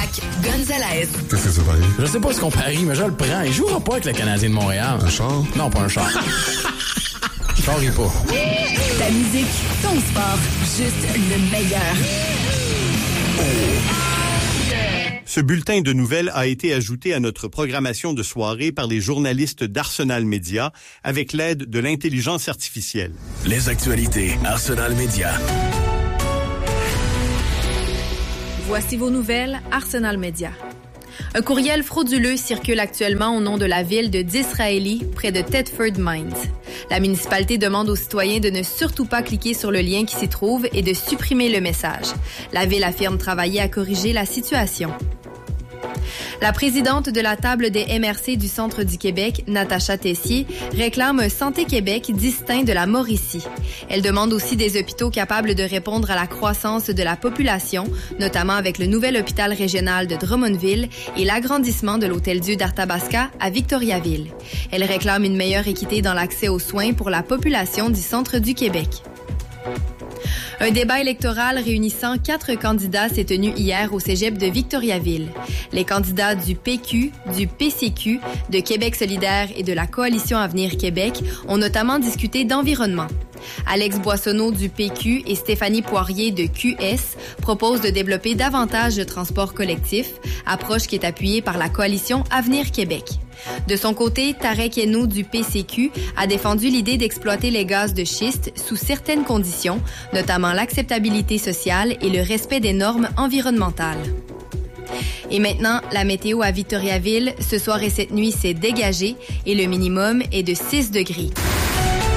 Zach Gonzalez. Qu'est-ce que ça va Je sais pas ce qu'on parie, mais je le prends. Il jouera pas avec le Canadien de Montréal. Un char? Non, pas un char. Char, il pas. Ta musique, ton sport, juste le meilleur. Ce bulletin de nouvelles a été ajouté à notre programmation de soirée par les journalistes d'Arsenal Media avec l'aide de l'intelligence artificielle. Les actualités Arsenal Media. Voici vos nouvelles Arsenal Media. Un courriel frauduleux circule actuellement au nom de la ville de Disraeli, près de Thetford Mines. La municipalité demande aux citoyens de ne surtout pas cliquer sur le lien qui s'y trouve et de supprimer le message. La ville affirme travailler à corriger la situation. La présidente de la table des MRC du Centre du Québec, Natacha Tessier, réclame un Santé Québec distinct de la Mauricie. Elle demande aussi des hôpitaux capables de répondre à la croissance de la population, notamment avec le nouvel hôpital régional de Drummondville et l'agrandissement de l'Hôtel-Dieu d'Arthabasca à Victoriaville. Elle réclame une meilleure équité dans l'accès aux soins pour la population du Centre du Québec. Un débat électoral réunissant 4 candidats s'est tenu hier au cégep de Victoriaville. Les candidats du PQ, du PCQ, de Québec solidaire et de la Coalition Avenir Québec ont notamment discuté d'environnement. Alex Boissonneau du PQ et Stéphanie Poirier de QS proposent de développer davantage de transports collectifs, approche qui est appuyée par la Coalition Avenir Québec. De son côté, Tarek Hennou du PCQ a défendu l'idée d'exploiter les gaz de schiste sous certaines conditions, notamment l'acceptabilité sociale et le respect des normes environnementales. Et maintenant, la météo à Victoriaville. Ce soir et cette nuit, c'est dégagé et le minimum est de 6 degrés.